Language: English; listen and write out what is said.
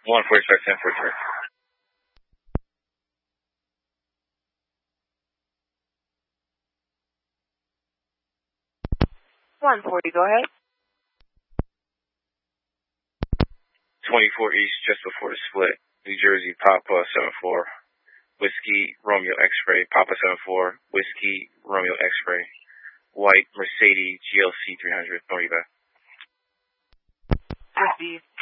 145, 10 for turn. 140, go ahead. 24 East, just before the split. New Jersey, Papa 74. Whiskey, Romeo X-Ray, Papa 74. Whiskey, Romeo X-Ray. White, Mercedes, GLC 300. Norty back. Proceed.